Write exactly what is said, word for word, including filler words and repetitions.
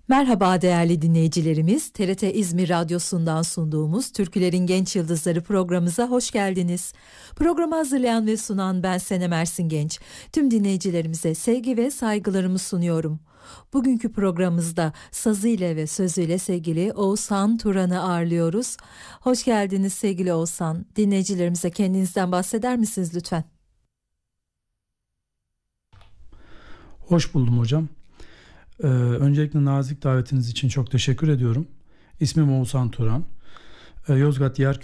Merhaba değerli dinleyicilerimiz, T R T İzmir Radyosu'ndan sunduğumuz Türkülerin Genç Yıldızları programımıza hoş geldiniz. Programı hazırlayan ve sunan ben Senem Ersin Genç. Tüm dinleyicilerimize sevgi ve saygılarımı sunuyorum. Bugünkü programımızda sazıyla ve sözüyle sevgili Oğuzhan Turan'ı ağırlıyoruz. Hoş geldiniz sevgili Oğuzhan. Dinleyicilerimize kendinizden bahseder misiniz lütfen? Hoş buldum hocam. Ee, öncelikle nazik davetiniz için çok teşekkür ediyorum. İsmim Oğuzhan Turan. Ee, Yozgat Yer